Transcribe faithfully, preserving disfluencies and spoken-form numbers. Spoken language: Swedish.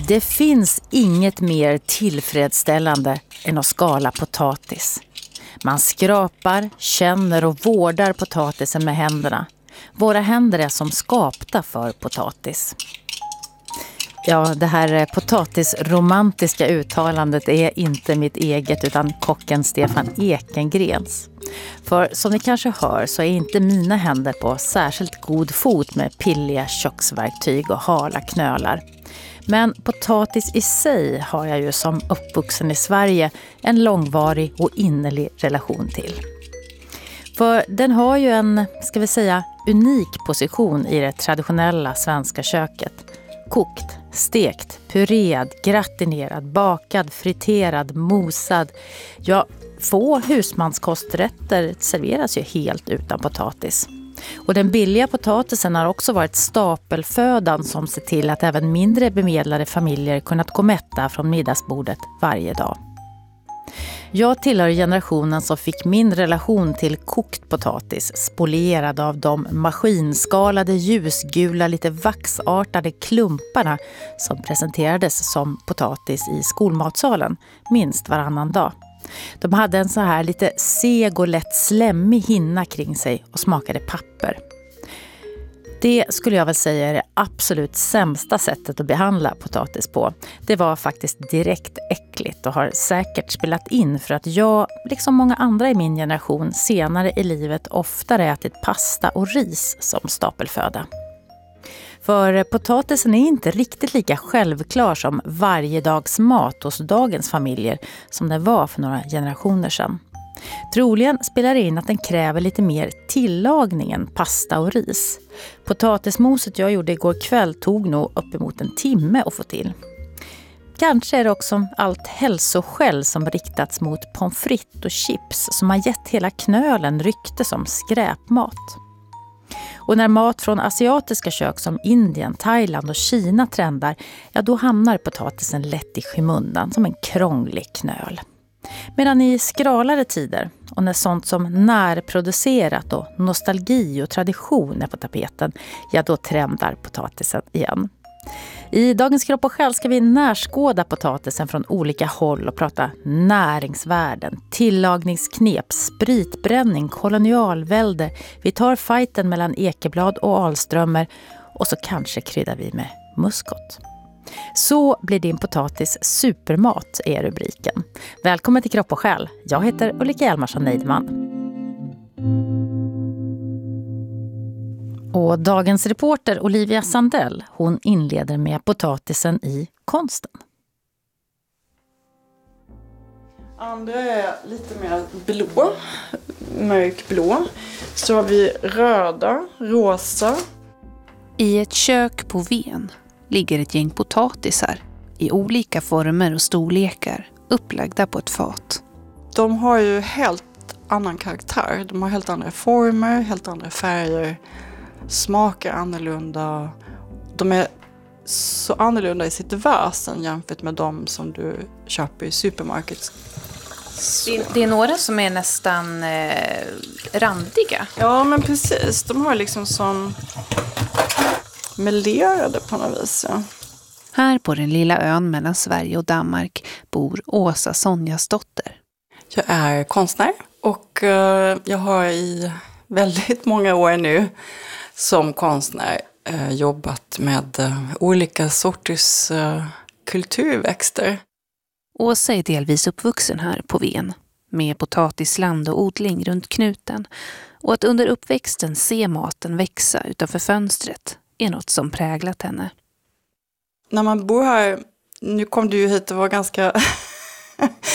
Det finns inget mer tillfredsställande än att skala potatis. Man skrapar, känner och vårdar potatisen med händerna. Våra händer är som skapta för potatis. Ja, det här potatisromantiska uttalandet är inte mitt eget utan kocken Stefan Ekengrens. För som ni kanske hör så är inte mina händer på särskilt god fot med pilliga köksverktyg och hala knölar. Men potatis i sig har jag ju som uppvuxen i Sverige en långvarig och innerlig relation till. För den har ju en, ska vi säga, unik position i det traditionella svenska köket. Kokt, stekt, puread, gratinerad, bakad, friterad, mosad. Ja, få husmanskosträtter serveras ju helt utan potatis. Och den billiga potatisen har också varit stapelfödan som ser till att även mindre bemedlade familjer kunnat gå mätta från middagsbordet varje dag. Jag tillhör generationen som fick min relation till kokt potatis spolierad av de maskinskalade ljusgula lite vaxartade klumparna som presenterades som potatis i skolmatsalen minst varannan dag. De hade en så här lite seg och lätt slemmig hinna kring sig och smakade papper. Det skulle jag väl säga är det absolut sämsta sättet att behandla potatis på. Det var faktiskt direkt äckligt och har säkert spelat in för att jag, liksom många andra i min generation, senare i livet oftare ätit pasta och ris som stapelföda. För potatisen är inte riktigt lika självklar som varje dags mat hos dagens familjer som det var för några generationer sedan. Troligen spelar det in att den kräver lite mer tillagning än pasta och ris. Potatismoset jag gjorde igår kväll tog nog uppemot en timme att få till. Kanske är det också allt hälsoskäll som riktats mot pommes frites och chips som har gett hela knölen rykte som skräpmat. Och när mat från asiatiska kök som Indien, Thailand och Kina trendar, ja då hamnar potatisen lätt i skymundan som en krånglig knöl. Medan i skralare tider och när sånt som närproducerat och nostalgi och tradition är på tapeten, ja då trendar potatisen igen. I dagens Kropp och själ ska vi närskåda potatisen från olika håll och prata näringsvärden, tillagningsknep, spritbränning, kolonialvälde. Vi tar fighten mellan ekeblad och alströmmar och så kanske kryddar vi med muskot. Så blir din potatis supermat är rubriken. Välkommen till Kropp och själ. Jag heter Ulrika Hjalmarsson Neidman. Och dagens reporter Olivia Sandell, hon inleder med potatisen i konsten. Andra är lite mer blå, mörkblå. Så har vi röda, rosa. I ett kök på Ven ligger ett gäng potatisar i olika former och storlekar upplagda på ett fat. De har ju helt annan karaktär. De har helt andra former, helt andra färger. Smakar annorlunda. De är så annorlunda i sitt väsen jämfört med de som du köper i supermarket. Det, det är några som är nästan eh, randiga. Ja, men precis. De har liksom som melerade på något vis. Ja. Här på den lilla ön mellan Sverige och Danmark bor Åsa Sonjasdotter. Jag är konstnär och eh, jag har i väldigt många år nu som konstnär eh, jobbat med eh, olika sorters eh, kulturväxter. Åsa är delvis uppvuxen här på Ven med potatisland och odling runt knuten. Och att under uppväxten se maten växa utanför fönstret är något som präglat henne. När man bor här, nu kom du ju hit och var ganska